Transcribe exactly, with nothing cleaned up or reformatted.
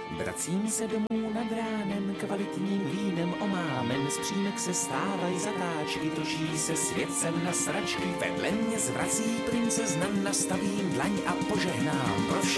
Vracím se domů nad ránem, kvalitním vínem omámen, z přímek se stávají zatáčky, točí se světcem na sračky, vedle mě zvrací princezna, nastavím dlaň a požehnám pro vše.